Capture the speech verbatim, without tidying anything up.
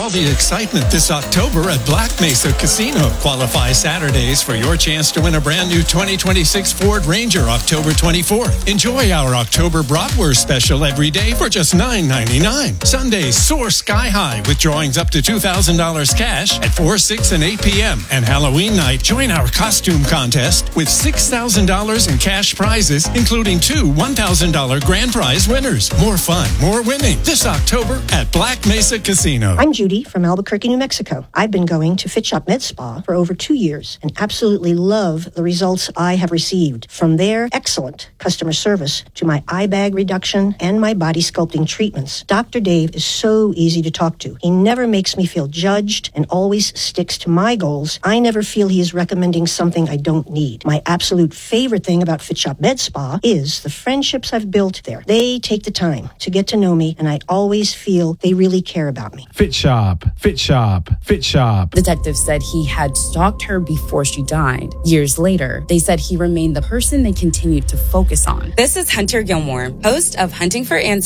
all the excitement this October at Black Mesa Casino. Qualify Saturdays for your chance to win a brand new twenty twenty-six Ford Ranger October twenty-fourth. Enjoy our October Bratwurst special every day for just nine ninety-nine. Sundays soar sky high with drawings up to two thousand dollars cash at four, six, and eight p.m. And Halloween night, join our costume contest with six thousand dollars in cash prizes, including two one thousand dollars grand prize winners. More fun, more winning this October at Black Mesa Casino. I'm Judy from Albuquerque, New Mexico. I've been going to Fit Shop Med Spa for over two years and absolutely love the results I have received. From their excellent customer service to my eye bag reduction and my body sculpting treatments, Doctor Dave is so easy to talk to. He never makes me feel judged and always sticks to my goals. I never feel he is recommending something I don't need. My absolute favorite thing about Fit Shop Med Spa is the friendships I've built there. They take the time to get to know me, and I always feel they really care about me. Fit Shop, Fit Shop, Fit Shop. Detectives said he had stalked her before she died. Years later, they said he remained the person they continued to focus on. This is Hunter Gilmore, host of Hunting for Answers